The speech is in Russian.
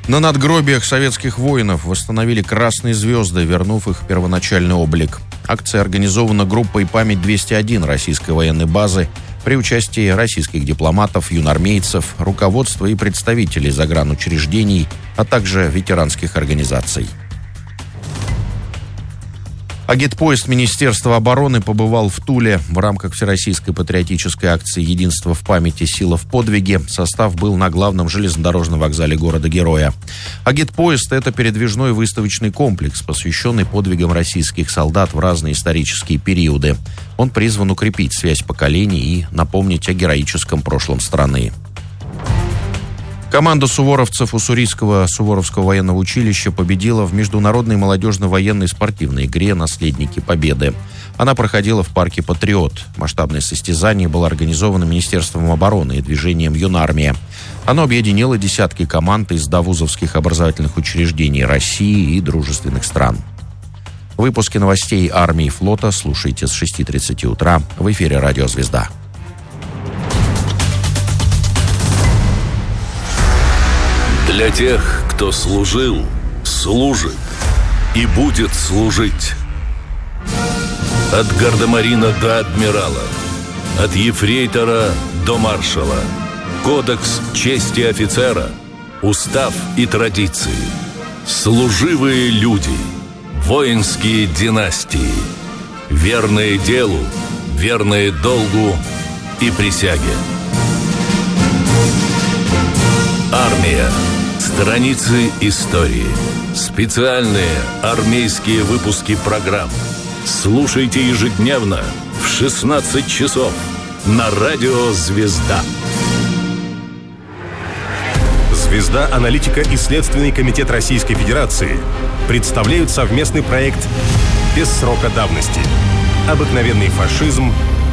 На надгробиях советских воинов восстановили красные звезды, вернув их первоначальный облик. Акция организована группой «Память-201» российской военной базы при участии российских дипломатов, юнармейцев, руководства и представителей загранучреждений, а также ветеранских организаций. Агитпоезд Министерства обороны побывал в Туле в рамках всероссийской патриотической акции «Единство в памяти, сила в подвиге». Состав был на главном железнодорожном вокзале города-героя. Агитпоезд – это передвижной выставочный комплекс, посвященный подвигам российских солдат в разные исторические периоды. Он призван укрепить связь поколений и напомнить о героическом прошлом страны. Команда суворовцев Уссурийского Суворовского военного училища победила в международной молодежно-военной спортивной игре «Наследники Победы». Она проходила в парке «Патриот». Масштабное состязание было организовано Министерством обороны и движением «Юнармия». Оно объединило десятки команд из довузовских образовательных учреждений России и дружественных стран. Выпуски новостей армии и флота слушайте с 6:30 утра в эфире «Радио Звезда». Для тех, кто служил, служит и будет служить. От гардемарина до адмирала, от ефрейтора до маршала. Кодекс чести офицера, устав и традиции. Служивые люди, воинские династии. Верные делу, верные долгу и присяге. Армия. Страницы истории. Специальные армейские выпуски программ. Слушайте ежедневно в 16 часов на радио «Звезда». «Звезда», аналитика и Следственный комитет Российской Федерации представляют совместный проект «Без срока давности. Обыкновенный фашизм